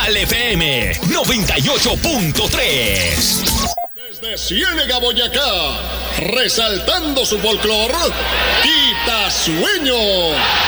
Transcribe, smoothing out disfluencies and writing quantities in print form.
Monumental FM 98.3. Desde Ciénega, Boyacá, resaltando su folclor, Quitasueño.